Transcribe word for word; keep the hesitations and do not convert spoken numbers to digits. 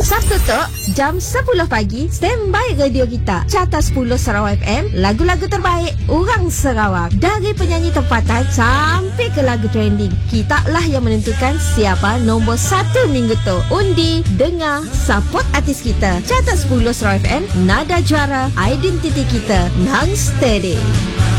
Sabtu tu, jam sepuluh pagi, standby radio kita. Carta sepuluh Sarawak F M, lagu-lagu terbaik orang Sarawak. Dari penyanyi tempatan sampai ke lagu trending. Kita lah yang menentukan siapa nombor satu minggu tu. Undi, dengar, support artis kita. Carta sepuluh Sarawak F M, nada juara, identiti kita. Nang steady.